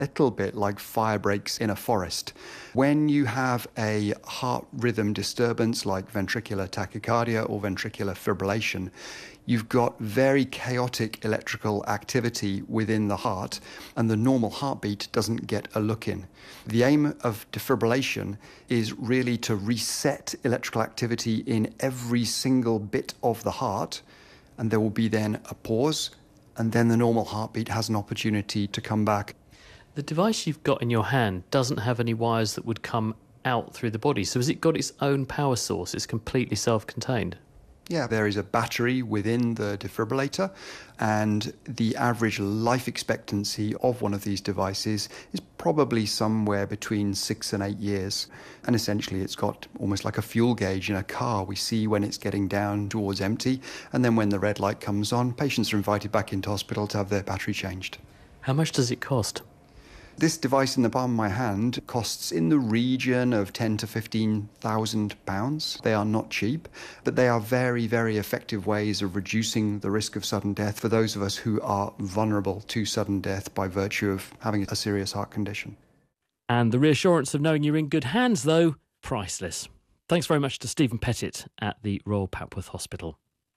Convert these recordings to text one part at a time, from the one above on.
little bit like fire breaks in a forest. When you have a heart rhythm disturbance like ventricular tachycardia or ventricular fibrillation, you've got very chaotic electrical activity within the heart, and the normal heartbeat doesn't get a look in. The aim of defibrillation is really to reset electrical activity in every single bit of the heart, and there will be then a pause, and then the normal heartbeat has an opportunity to come back. The device you've got in your hand doesn't have any wires that would come out through the body, so has it got its own power source? It's completely self-contained? Yeah, there is a battery within the defibrillator, and the average life expectancy of one of these devices is probably somewhere between 6 and 8 years. And essentially it's got almost like a fuel gauge in a car. We see when it's getting down towards empty, and then when the red light comes on, patients are invited back into hospital to have their battery changed. How much does it cost? This device in the palm of my hand costs in the region of £10,000 to £15,000. They are not cheap, but they are very, very effective ways of reducing the risk of sudden death for those of us who are vulnerable to sudden death by virtue of having a serious heart condition. And the reassurance of knowing you're in good hands, though, priceless. Thanks very much to Stephen Pettit at the Royal Papworth Hospital.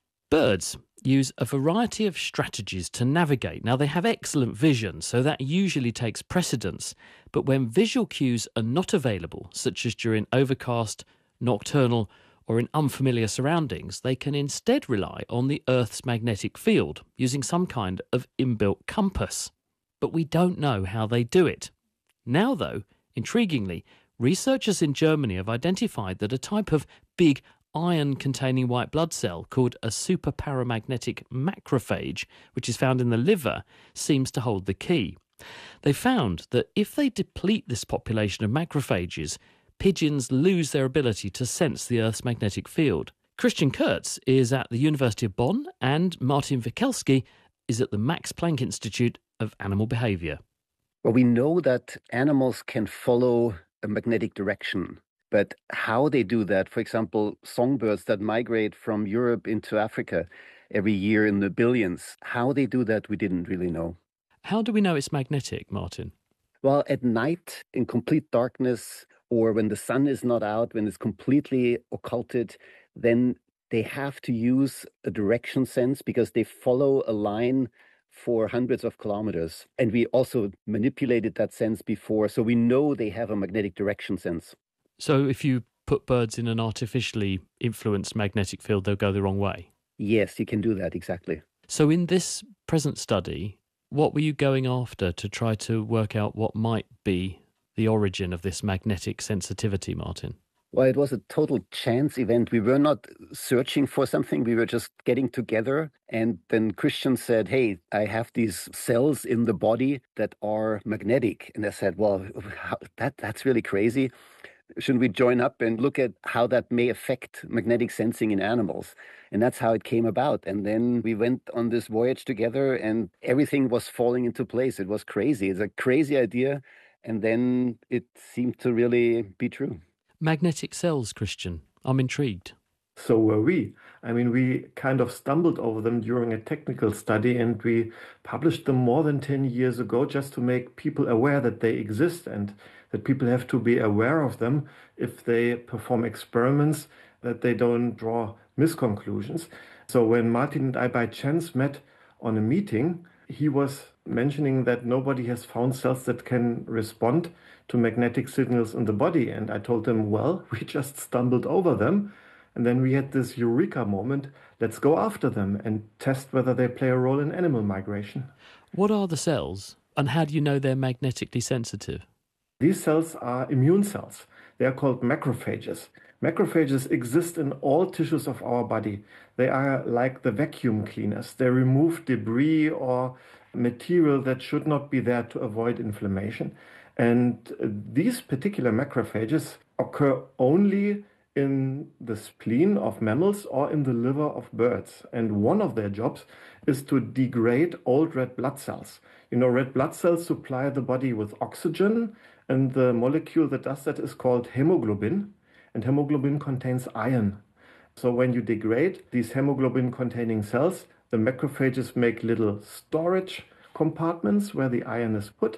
Birds use a variety of strategies to navigate. Now, they have excellent vision, so that usually takes precedence. But when visual cues are not available, such as during overcast, nocturnal, or in unfamiliar surroundings, they can instead rely on the Earth's magnetic field, using some kind of inbuilt compass. But we don't know how they do it. Now, though, intriguingly, researchers in Germany have identified that a type of big iron-containing white blood cell called a supraparamagnetic macrophage, which is found in the liver, seems to hold the key. They found that if they deplete this population of macrophages, pigeons lose their ability to sense the Earth's magnetic field. Christian Kurtz is at the University of Bonn, and Martin Wikelski is at the Max Planck Institute of Animal Behavior. Well, we know that animals can follow a magnetic direction. But how they do that, for example, songbirds that migrate from Europe into Africa every year in the billions, how they do that, we didn't really know. How do we know it's magnetic, Martin? Well, at night, in complete darkness, or when the sun is not out, when it's completely occulted, then they have to use a direction sense because they follow a line for hundreds of kilometers. And we also manipulated that sense before, so we know they have a magnetic direction sense. So if you put birds in an artificially influenced magnetic field, they'll go the wrong way? Yes, you can do that, exactly. So in this present study, what were you going after to try to work out what might be the origin of this magnetic sensitivity, Martin? Well, it was a total chance event. We were not searching for something. We were just getting together. And then Christian said, hey, I have these cells in the body that are magnetic. And I said, well, that's really crazy. Shouldn't we join up and look at how that may affect magnetic sensing in animals? And that's how it came about. And then we went on this voyage together and everything was falling into place. It was crazy. It's a crazy idea. And then it seemed to really be true. Magnetic cells, Christian. I'm intrigued. So were we. I mean, we kind of stumbled over them during a technical study and we published them more than 10 years ago just to make people aware that they exist and that people have to be aware of them if they perform experiments, that they don't draw misconclusions. So when Martin and I by chance met on a meeting, he was mentioning that nobody has found cells that can respond to magnetic signals in the body. And I told him, well, we just stumbled over them. And then we had this eureka moment. Let's go after them and test whether they play a role in animal migration. What are the cells and how do you know they're magnetically sensitive? These cells are immune cells. They are called macrophages. Macrophages exist in all tissues of our body. They are like the vacuum cleaners. They remove debris or material that should not be there to avoid inflammation. And these particular macrophages occur only in the spleen of mammals or in the liver of birds. And one of their jobs is to degrade old red blood cells. You know, red blood cells supply the body with oxygen, and the molecule that does that is called hemoglobin, and hemoglobin contains iron. So when you degrade these hemoglobin-containing cells, the macrophages make little storage compartments where the iron is put,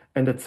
And at